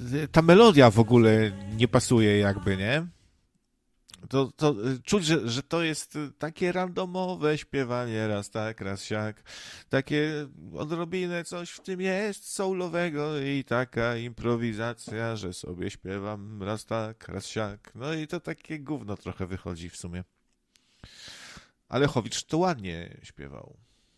ta melodia w ogóle nie pasuje jakby, nie? To czuć, że to jest takie randomowe śpiewanie, raz tak, raz siak. Takie odrobinę coś w tym jest soulowego i taka improwizacja, że sobie śpiewam raz tak, raz siak. No i to takie gówno trochę wychodzi w sumie. Ale Lechowicz to ładnie śpiewał.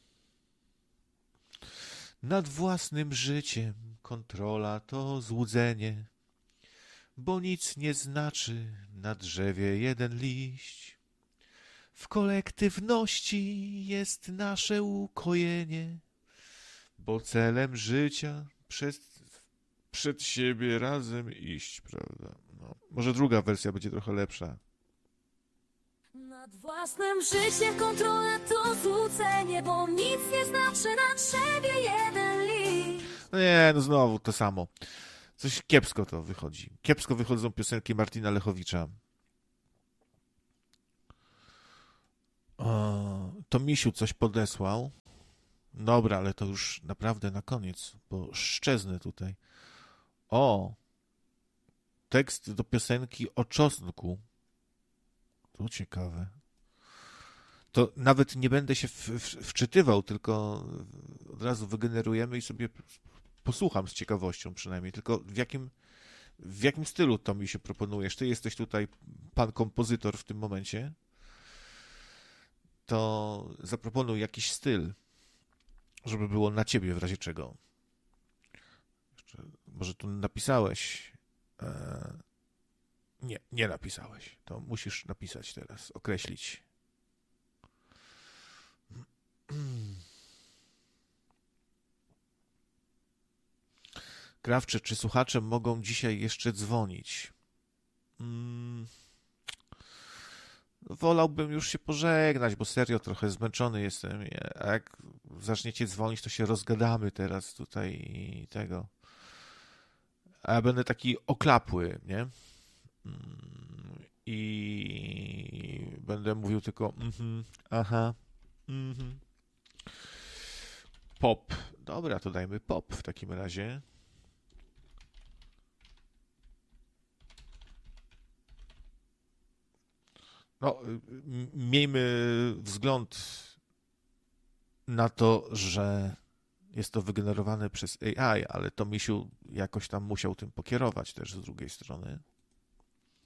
Nad własnym życiem kontrola to złudzenie, bo nic nie znaczy na drzewie jeden liść. W kolektywności jest nasze ukojenie, bo celem życia przed siebie razem iść, prawda? No, może druga wersja będzie trochę lepsza. Nad własnym życiem kontrola to złudzenie, bo nic nie znaczy na drzewie jeden liść. No nie, no znowu to samo. Coś kiepsko to wychodzi. Kiepsko wychodzą piosenki Martina Lechowicza. To Misiu coś podesłał. Dobra, ale to już naprawdę na koniec, bo szczeznę tutaj. Tekst do piosenki o czosnku. To ciekawe. To nawet nie będę się wczytywał, tylko od razu wygenerujemy i sobie posłucham z ciekawością przynajmniej. Tylko w jakim stylu to mi się proponujesz? Ty jesteś tutaj pan kompozytor w tym momencie. To zaproponuj jakiś styl, żeby było na ciebie w razie czego. Może tu napisałeś. Nie napisałeś. To musisz napisać teraz, określić. Krawcze, czy słuchacze mogą dzisiaj jeszcze dzwonić? Wolałbym już się pożegnać, bo serio trochę zmęczony jestem. A jak zaczniecie dzwonić, to się rozgadamy teraz tutaj i tego. A ja będę taki oklapły, nie? I będę mówił tylko aha, pop. Dobra, to dajmy pop w takim razie. No, miejmy wzgląd na to, że jest to wygenerowane przez AI, ale to Misiu jakoś tam musiał tym pokierować też z drugiej strony.